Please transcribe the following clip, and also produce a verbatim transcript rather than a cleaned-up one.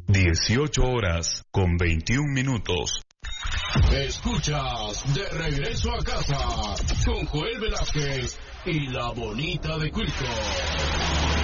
dieciocho horas con veintiún minutos. Escuchas De Regreso a Casa con Joel Velázquez y la Bonita de Quilco.